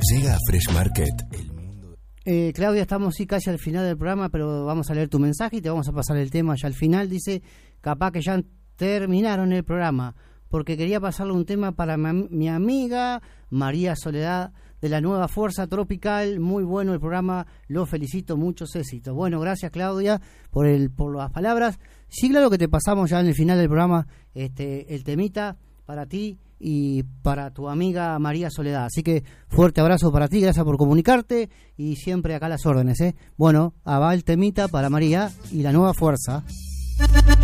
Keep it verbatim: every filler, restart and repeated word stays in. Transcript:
Llega a Fresh Market. El mundo... eh, Claudia, estamos sí casi al final del programa, pero vamos a leer tu mensaje y te vamos a pasar el tema ya al final. Dice, capaz que ya terminaron el programa, porque quería pasarle un tema para mi, mi amiga María Soledad de la Nueva Fuerza Tropical. Muy bueno el programa, lo felicito, muchos éxitos. Bueno, gracias Claudia por el por las palabras. Sí, claro que te pasamos ya en el final del programa este el temita para ti y para tu amiga María Soledad. Así que fuerte abrazo para ti, gracias por comunicarte y siempre acá a las órdenes, ¿eh? Bueno, va el temita para María y la Nueva Fuerza.